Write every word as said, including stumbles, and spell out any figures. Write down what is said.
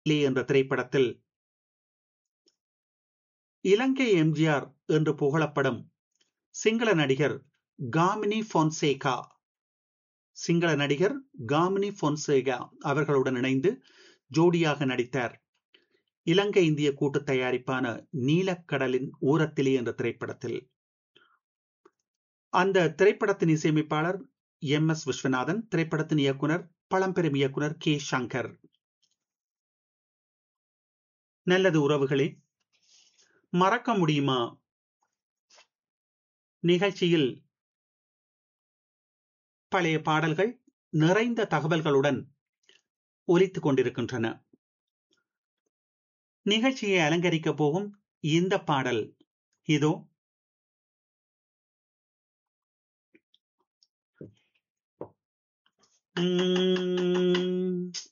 லீ என்ற திரைப்படத்தில் இலங்கை எம்ஜிஆர் என்று புகழப்படும் சிங்கள நடிகர் காமினி பொன்சேகா சிங்கள நடிகர் காமினி பொன்சேகா அவர்களுடன் இணைந்து ஜோடியாக நடித்தார். இலங்கை இந்திய கூட்டு தயாரிப்பான நீலக்கடலின் ஓரத்திலே என்ற திரைப்படத்தில். அந்த திரைப்படத்தின் இசையமைப்பாளர் எம் எஸ் விஸ்வநாதன், திரைப்படத்தின் இயக்குனர் பழம்பெரும் இயக்குனர் கே சங்கர். நல்லது உறவுகளே, மறக்க முடியுமா நிகழ்ச்சியில் பழைய பாடல்கள் நிறைந்த தகவல்களுடன் ஒலித்துக் கொண்டிருக்கின்றன. நிகழ்ச்சியை அலங்கரிக்க போகும் இந்த பாடல் இதோ. உம்